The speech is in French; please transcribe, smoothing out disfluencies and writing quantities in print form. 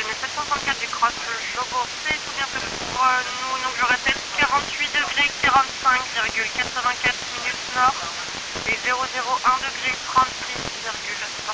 ligne 734 du cross Jobo, c'est tout bien fait pour nous, donc je répète 48 degrés 45,84 minutes nord et 001 degré 36,5